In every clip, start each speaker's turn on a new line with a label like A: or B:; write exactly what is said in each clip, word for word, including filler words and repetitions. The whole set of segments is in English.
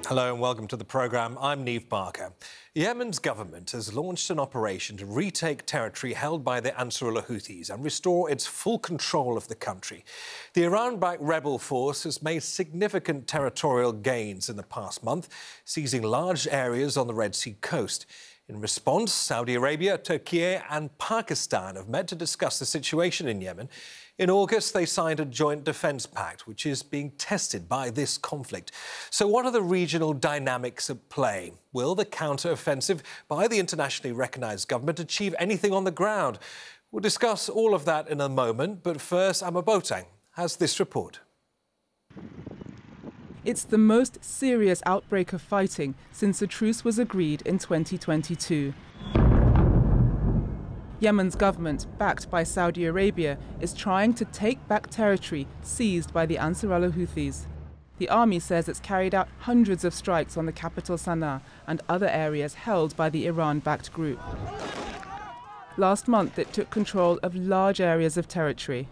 A: Hello and welcome to the programme. I'm Neve Barker. Yemen's government has launched an operation to retake territory held by the Ansarullah Houthis and restore its full control of the country. The Iran-backed rebel force has made significant territorial gains in the past month, seizing large areas on the Red Sea coast. In response, Saudi Arabia, Turkey and Pakistan have met to discuss the situation in Yemen. In August, they signed a joint defence pact, which is being tested by this conflict. So what are the regional dynamics at play? Will the counter-offensive by the internationally recognised government achieve anything on the ground? We'll discuss all of that in a moment, but first, Amma Boateng has this report.
B: It's the most serious outbreak of fighting since a truce was agreed in twenty twenty-two. Yemen's government, backed by Saudi Arabia, is trying to take back territory seized by the Ansarullah Houthis. The army says it's carried out hundreds of strikes on the capital Sana'a and other areas held by the Iran-backed group. Last month, it took control of large areas of territory.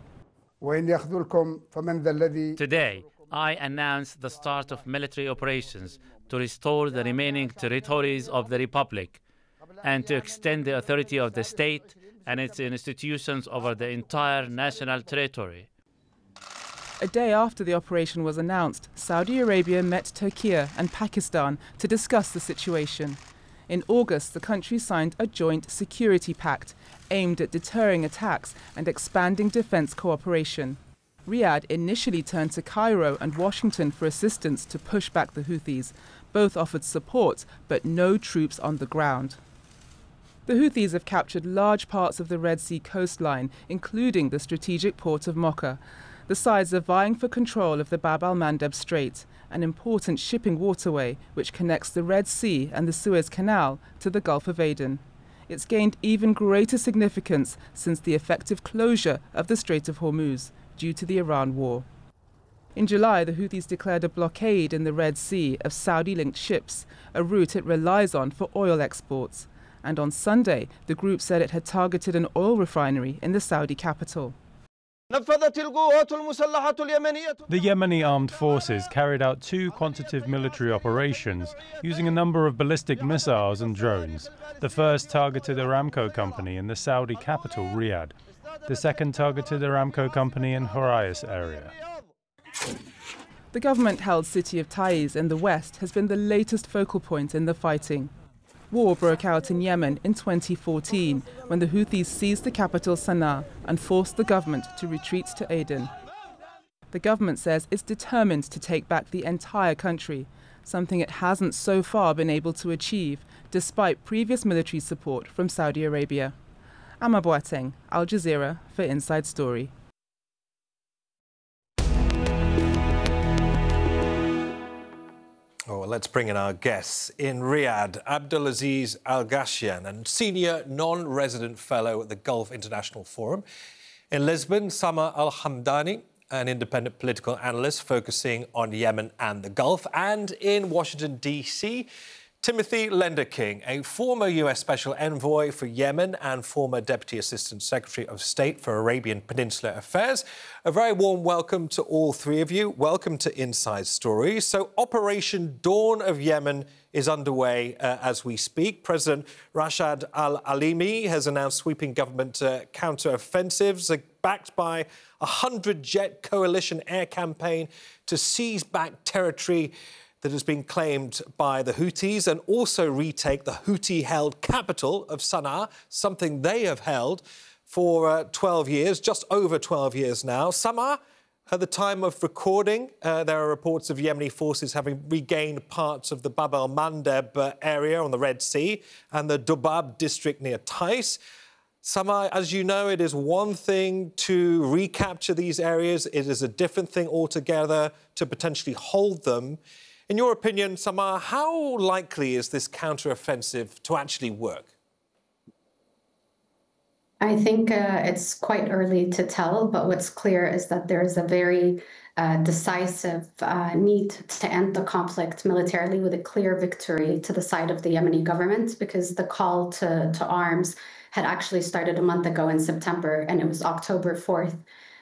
C: Today, I announce the start of military operations to restore the remaining territories of the Republic and to extend the authority of the state and its institutions over the entire national territory.
B: A day after the operation was announced, Saudi Arabia met Turkey and Pakistan to discuss the situation. In August, the countries signed a joint security pact aimed at deterring attacks and expanding defense cooperation. Riyadh initially turned to Cairo and Washington for assistance to push back the Houthis. Both offered support, but no troops on the ground. The Houthis have captured large parts of the Red Sea coastline, including the strategic port of Mocha. The sides are vying for control of the Bab al-Mandeb Strait, an important shipping waterway which connects the Red Sea and the Suez Canal to the Gulf of Aden. It's gained even greater significance since the effective closure of the Strait of Hormuz due to the Iran war. In July, the Houthis declared a blockade in the Red Sea of Saudi-linked ships, a route it relies on for oil exports. And on Sunday, the group said it had targeted an oil refinery in the Saudi capital.
D: The Yemeni armed forces carried out two quantitative military operations using a number of ballistic missiles and drones. The first targeted Aramco company in the Saudi capital, Riyadh. The second targeted Aramco company in Horayas area.
B: The government-held city of Taiz in the west has been the latest focal point in the fighting. War broke out in Yemen in twenty fourteen when the Houthis seized the capital Sana'a and forced the government to retreat to Aden. The government says it's determined to take back the entire country, something it hasn't so far been able to achieve, despite previous military support from Saudi Arabia. Amma Boateng, Al Jazeera for Inside Story.
A: Oh, well, let's bring in our guests. In Riyadh, Abdulaziz Al-Ghashyan, and senior non-resident fellow at the Gulf International Forum. In Lisbon, Sama Al-Hamdani, an independent political analyst focusing on Yemen and the Gulf. And in Washington, D C, Timothy Lenderking, a former U S Special Envoy for Yemen and former Deputy Assistant Secretary of State for Arabian Peninsula Affairs. A very warm welcome to all three of you. Welcome to Inside Story. So Operation Dawn of Yemen is underway uh, as we speak. President Rashad Al-Alimi has announced sweeping government uh, counter-offensives uh, backed by a hundred-jet coalition air campaign to seize back territory that has been claimed by the Houthis and also retake the Houthi-held capital of Sana'a, something they have held for uh, twelve years, just over twelve years now. Sana'a, at the time of recording, uh, there are reports of Yemeni forces having regained parts of the Bab al-Mandeb uh, area on the Red Sea and the Dubab district near Taiz. Sana'a, as you know, it is one thing to recapture these areas. It is a different thing altogether to potentially hold them. In your opinion, Sana'a, how likely is this counter-offensive to actually work?
E: I think uh, it's quite early to tell, but what's clear is that there is a very uh, decisive uh, need to end the conflict militarily with a clear victory to the side of the Yemeni government, because the call to, to arms had actually started a month ago in September, and it was October fourth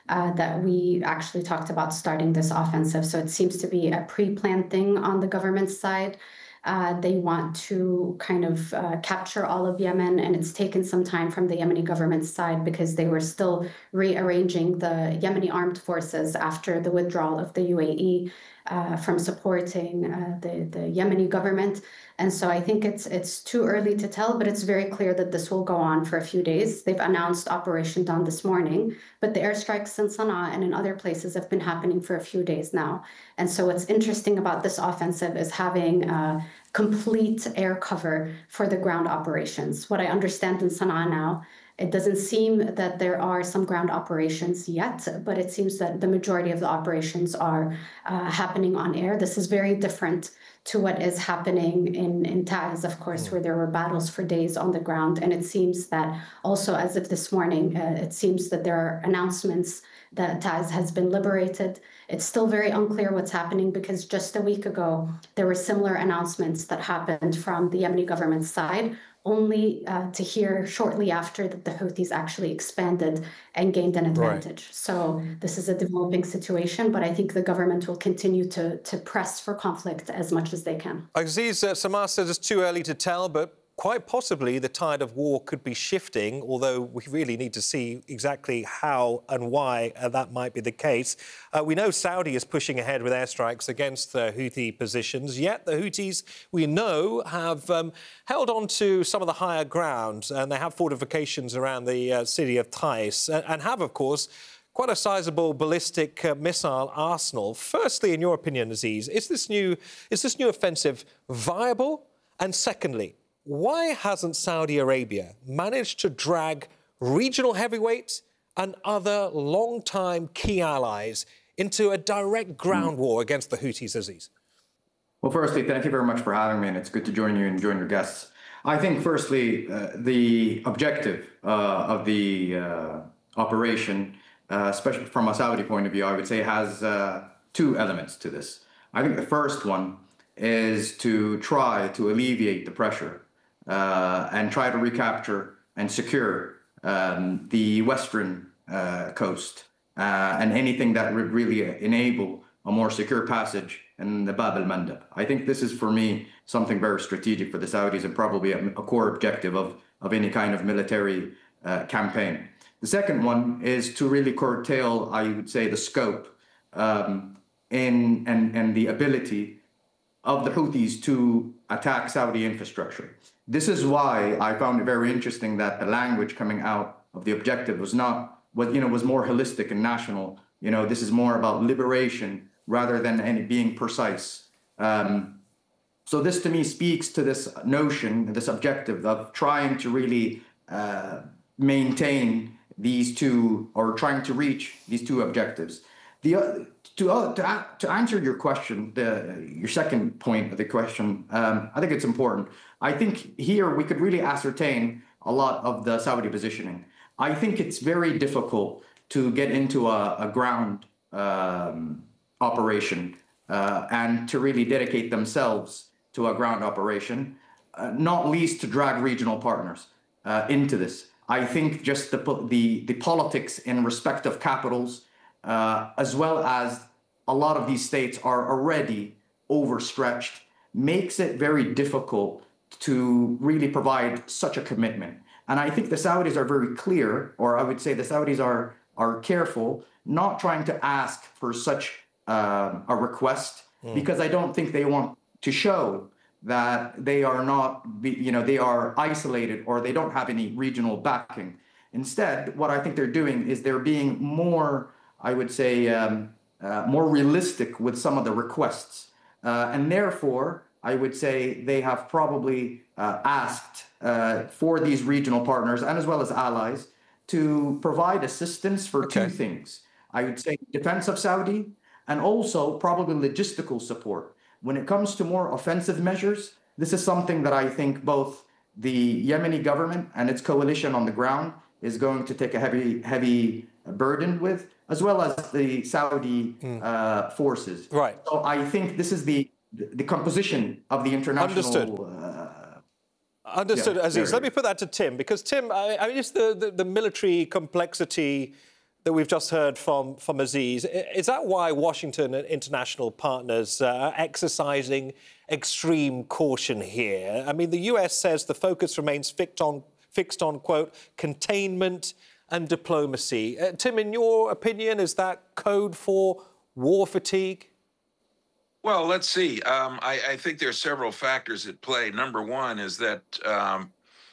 E: uh, that we actually talked about starting this offensive. So it seems to be a pre-planned thing on the government side. Uh, they want to kind of uh, capture all of Yemen, and it's taken some time from the Yemeni government side because they were still rearranging the Yemeni armed forces after the withdrawal of the U A E uh, from supporting uh, the, the Yemeni government. And so I think it's it's too early to tell, but it's very clear that this will go on for a few days. They've announced Operation Dawn this morning, but the airstrikes in Sana'a and in other places have been happening for a few days now. And so what's interesting about this offensive is having uh, complete air cover for the ground operations. What I understand in Sana'a now, it doesn't seem that there are some ground operations yet, but it seems that the majority of the operations are uh, happening on air. This is very different to what is happening in, in Taiz, of course, where there were battles for days on the ground. And it seems that also, as of this morning, uh, it seems that there are announcements that Taiz has been liberated. It's still very unclear what's happening because just a week ago, there were similar announcements that happened from the Yemeni government side, only uh, to hear shortly after that the Houthis actually expanded and gained an advantage. Right. So this is a developing situation, but I think the government will continue to, to press for conflict as much as they can.
A: Aziz, uh, Samar says it's too early to tell, but quite possibly the tide of war could be shifting, although we really need to see exactly how and why uh, that might be the case. Uh, we know Saudi is pushing ahead with airstrikes against the Houthi positions, yet the Houthis, we know, have um, held on to some of the higher ground, and they have fortifications around the uh, city of Taiz, and, and have, of course, quite a sizable ballistic uh, missile arsenal. Firstly, in your opinion, Aziz, is this new, is this new offensive viable? And secondly, why hasn't Saudi Arabia managed to drag regional heavyweights and other long-time key allies into a direct ground war against the Houthis, Aziz?
F: Well, firstly, thank you very much for having me, and it's good to join you and join your guests. I think, firstly, uh, the objective uh, of the uh, operation, uh, especially from a Saudi point of view, I would say has uh, two elements to this. I think the first one is to try to alleviate the pressure Uh, and try to recapture and secure um, the western uh, coast uh, and anything that would really enable a more secure passage in the Bab al-Mandab. I think this is, for me, something very strategic for the Saudis and probably a, a core objective of, of any kind of military uh, campaign. The second one is to really curtail, I would say, the scope um, in, and, and the ability of the Houthis to attack Saudi infrastructure. This is why I found it very interesting that the language coming out of the objective was not, what you know, was more holistic and national. You know, this is more about liberation rather than any being precise. Um, so this to me speaks to this notion, this objective of trying to really uh, maintain these two, or trying to reach these two objectives. The uh, to, uh, to to answer your question, the your second point of the question, um, I think it's important. I think here we could really ascertain a lot of the Saudi positioning. I think it's very difficult to get into a, a ground um, operation uh, and to really dedicate themselves to a ground operation, uh, not least to drag regional partners uh, into this. I think just the the the politics in respect of capitals, uh, as well as a lot of these states are already overstretched, makes it very difficult to really provide such a commitment. And I think the Saudis are very clear, or I would say the Saudis are, are careful, not trying to ask for such uh, a request, mm. because I don't think they want to show that they are not, you know, they are isolated or they don't have any regional backing. Instead, what I think they're doing is they're being more, I would say, um, uh, more realistic with some of the requests. Uh, and therefore, I would say they have probably uh, asked uh, for these regional partners and as well as allies to provide assistance for okay. two things. I would say defense of Saudi and also probably logistical support. When it comes to more offensive measures, this is something that I think both the Yemeni government and its coalition on the ground is going to take a heavy, heavy burden with, as well as the Saudi mm. uh, forces.
A: Right.
F: So I think this is the the composition of the international...
A: Understood.
F: Uh,
A: Understood,
F: yeah,
A: Aziz. Let me put that to Tim, because, Tim, I, I mean, is the, the, the military complexity that we've just heard from, from Aziz, is that why Washington and international partners uh, are exercising extreme caution here? I mean, the U S says the focus remains fixed on, fixed on quote, containment and diplomacy. Uh, Tim, in your opinion, is that code for war fatigue?
G: Well, let's see. Um, I, I think there are several factors at play. Number one is that um,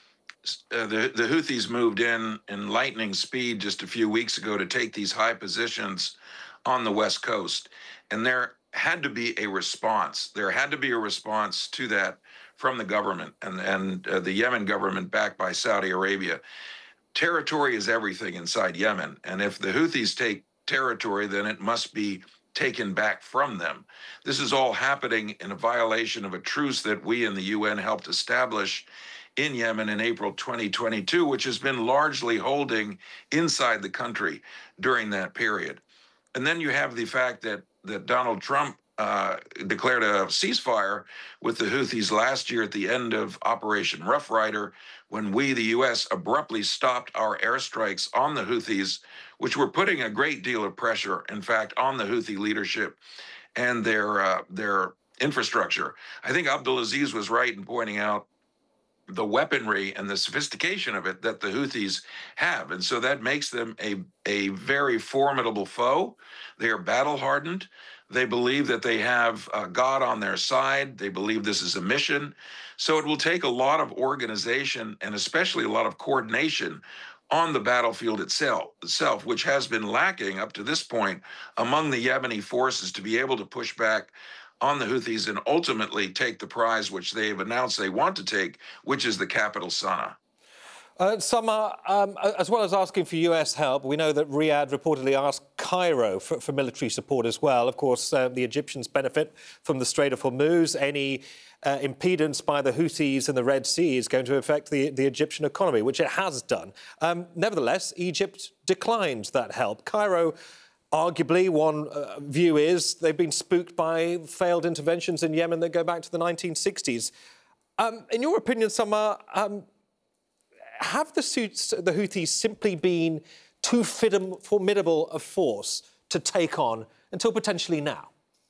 G: Uh, the, the Houthis moved in in lightning speed just a few weeks ago to take these high positions on the West Coast. And there had to be a response. There had to be a response to that from the government and, and uh, the Yemen government backed by Saudi Arabia. Territory is everything inside Yemen. And if the Houthis take territory, then it must be taken back from them. This is all happening in a violation of a truce that we in the U N helped establish in Yemen in April twenty twenty-two, which has been largely holding inside the country during that period. And then you have the fact that, that Donald Trump uh, declared a ceasefire with the Houthis last year at the end of Operation Rough Rider, when we, the U S, abruptly stopped our airstrikes on the Houthis, which were putting a great deal of pressure, in fact, on the Houthi leadership and their, uh, their infrastructure. I think Abdulaziz was right in pointing out the weaponry and the sophistication of it that the Houthis have. And so that makes them a, a very formidable foe. They are battle hardened. They believe that they have uh, God on their side. They believe this is a mission. So it will take a lot of organization and especially a lot of coordination on the battlefield itself, itself, which has been lacking up to this point among the Yemeni forces to be able to push back on the Houthis and ultimately take the prize which they've announced they want to take, which is the capital, Sana'a.
A: Uh, Summer, um, as well as asking for U S help, we know that Riyadh reportedly asked Cairo for, for military support as well. Of course, uh, the Egyptians benefit from the Strait of Hormuz. Any uh, impedance by the Houthis in the Red Sea is going to affect the, the Egyptian economy, which it has done. Um, nevertheless, Egypt declined that help. Cairo, arguably, one uh, view is they've been spooked by failed interventions in Yemen that go back to the nineteen sixties. Um, in your opinion, Summer, um, have the, suits, the Houthis simply been too formidable a force to take on until potentially now?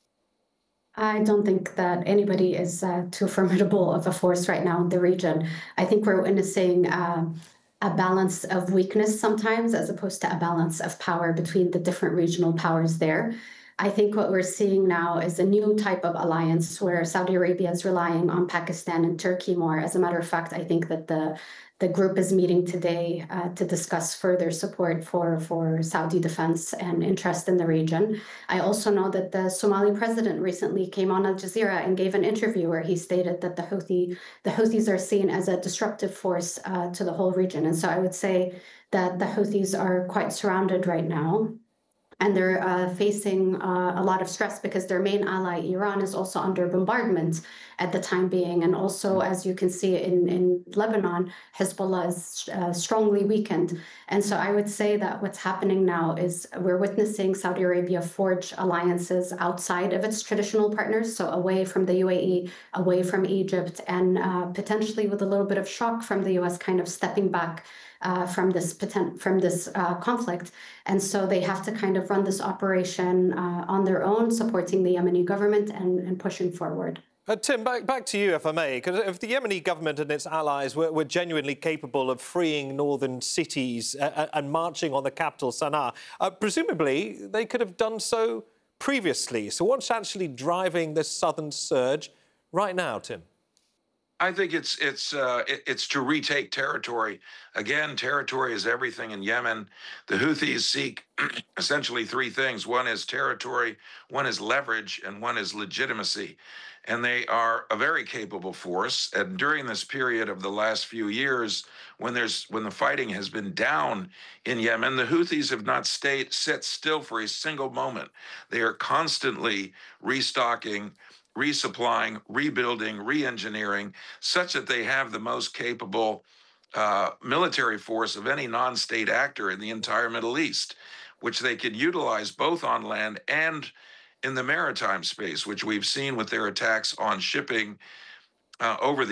E: I don't think that anybody is uh, too formidable of a force right now in the region. I think we're witnessing uh, a balance of weakness sometimes, as opposed to a balance of power between the different regional powers there. I think what we're seeing now is a new type of alliance where Saudi Arabia is relying on Pakistan and Turkey more. As a matter of fact, I think that the the group is meeting today uh, to discuss further support for, for Saudi defense and interest in the region. I also know that the Somali president recently came on Al Jazeera and gave an interview where he stated that the Houthi, the Houthis are seen as a disruptive force uh, to the whole region. And so I would say that the Houthis are quite surrounded right now. And they're uh, facing uh, a lot of stress because their main ally, Iran, is also under bombardment at the time being. And also, as you can see in, in Lebanon, Hezbollah is uh, strongly weakened. And so I would say that what's happening now is we're witnessing Saudi Arabia forge alliances outside of its traditional partners, so away from the U A E, away from Egypt, and uh, potentially with a little bit of shock from the U S kind of stepping back Uh, from this potent, from this uh, conflict. And so they have to kind of run this operation uh, on their own, supporting the Yemeni government and, and pushing forward.
A: Uh, Tim, back, back to you, if I may, because if the Yemeni government and its allies were, were genuinely capable of freeing northern cities uh, and marching on the capital, Sana'a, uh, presumably they could have done so previously. So what's actually driving this southern surge right now, Tim?
G: I think it's it's uh, it, it's to retake territory. Again, territory is everything in Yemen. The Houthis seek essentially three things. One is territory, one is leverage, and one is legitimacy. And they are a very capable force. And during this period of the last few years, when there's when the fighting has been down in Yemen, the Houthis have not stayed sit still for a single moment. They are constantly restocking, resupplying, rebuilding, re-engineering, such that they have the most capable uh, military force of any non-state actor in the entire Middle East, which they can utilize both on land and in the maritime space, which we've seen with their attacks on shipping uh, over the